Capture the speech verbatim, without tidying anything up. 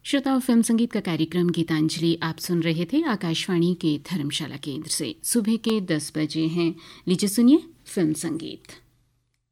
श्रोताओं, फिल्म संगीत का कार्यक्रम गीतांजलि आप सुन रहे थे आकाशवाणी के धर्मशाला केंद्र से। सुबह के दस बजे हैं। लीजिए सुनिए फिल्म संगीत।